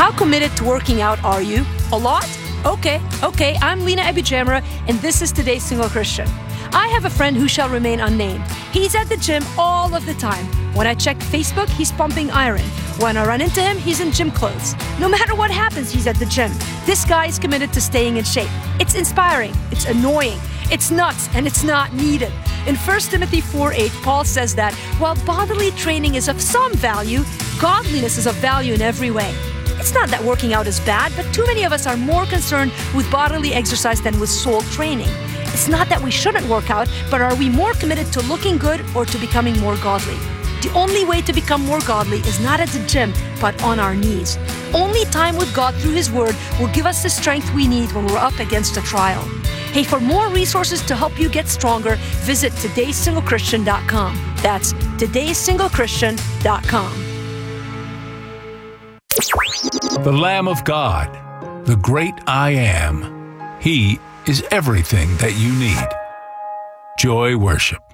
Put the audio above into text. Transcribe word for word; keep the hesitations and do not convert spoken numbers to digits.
How committed to working out are you? A lot? Okay, okay, I'm Lena Abijamra, and this is Today's Single Christian. I have a friend who shall remain unnamed. He's at the gym all of the time. When I check Facebook, he's pumping iron. When I run into him, he's in gym clothes. No matter what happens, he's at the gym. This guy is committed to staying in shape. It's inspiring. It's annoying. It's nuts, and it's not needed. In First Timothy four eight, Paul says that while bodily training is of some value, godliness is of value in every way. It's not that working out is bad, but too many of us are more concerned with bodily exercise than with soul training. It's not that we shouldn't work out, but are we more committed to looking good or to becoming more godly? The only way to become more godly is not at the gym, but on our knees. Only time with God through His Word will give us the strength we need when we're up against a trial. Hey, for more resources to help you get stronger, visit todays single christian dot com. That's todays single christian dot com. The Lamb of God, the great I Am. He is everything that you need. Joy Worship.